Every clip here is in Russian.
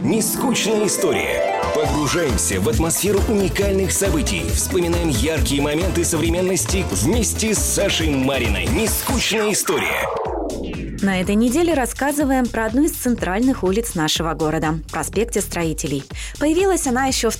Нескучная история. Погружаемся в атмосферу уникальных событий. Вспоминаем яркие моменты современности вместе с Сашей Мариной. Нескучная история. На этой неделе рассказываем про одну из центральных улиц нашего города – проспекте Строителей. Появилась она еще в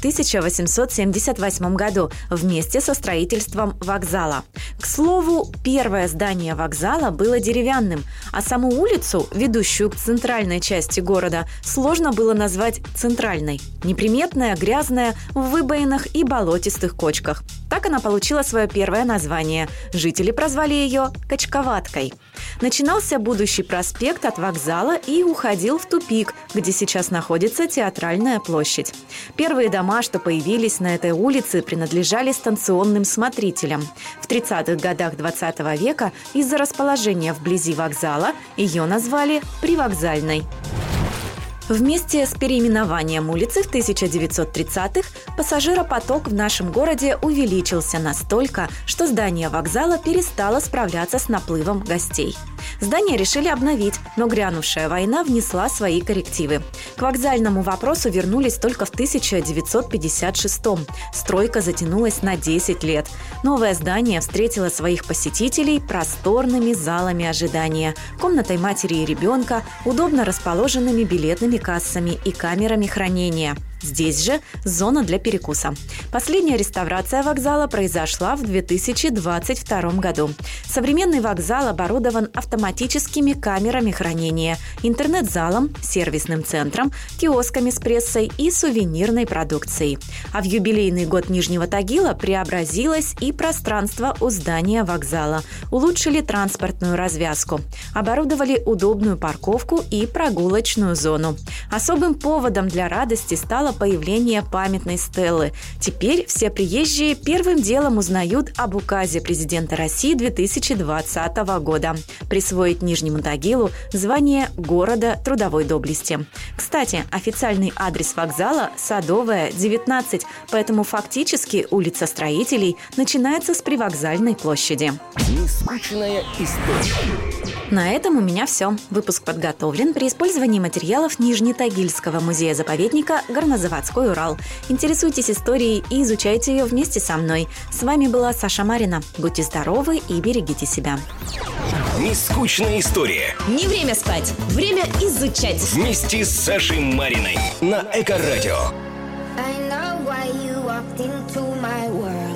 1878 году вместе со строительством вокзала. К слову, первое здание вокзала было деревянным, а саму улицу, ведущую к центральной части города, сложно было назвать центральной. Неприметная, грязная, в выбоинах и болотистых кочках. Так она получила свое первое название. Жители прозвали ее «Качковаткой». Начинался будущий проспект от вокзала и уходил в тупик, где сейчас находится Театральная площадь. Первые дома, что появились на этой улице, принадлежали станционным смотрителям. В 30-х годах 20 века из-за расположения вблизи вокзала ее назвали Привокзальной. Вместе с переименованием улицы в 1930-х пассажиропоток в нашем городе увеличился настолько, что здание вокзала перестало справляться с наплывом гостей. Здание решили обновить, но грянувшая война внесла свои коррективы. К вокзальному вопросу вернулись только в 1956-м. Стройка затянулась на 10 лет. Новое здание встретило своих посетителей просторными залами ожидания, комнатой матери и ребенка, удобно расположенными билетными кассами и камерами хранения. Здесь же зона для перекуса. Последняя реставрация вокзала произошла в 2022 году. Современный вокзал оборудован автоматическими камерами хранения, интернет-залом, сервисным центром, киосками с прессой и сувенирной продукцией. А в юбилейный год Нижнего Тагила преобразилось и пространство у здания вокзала. Улучшили транспортную развязку, оборудовали удобную парковку и прогулочную зону. Особым поводом для радости стало появление памятной стелы. Теперь все приезжие первым делом узнают об указе президента России 2020 года присвоить Нижнему Тагилу звание города трудовой доблести. Кстати, официальный адрес вокзала – Садовая, 19, поэтому фактически улица Строителей начинается с Привокзальной площади. Нескучная история. На этом у меня все. Выпуск подготовлен при использовании материалов Нижнетагильского музея-заповедника «Горнозаводской Урал». Интересуйтесь историей и изучайте ее вместе со мной. С вами была Саша Марина. Будьте здоровы и берегите себя. Нескучная история. Не время спать, время изучать. Вместе с Сашей Мариной на Эко-радио. I know why you walked into my world.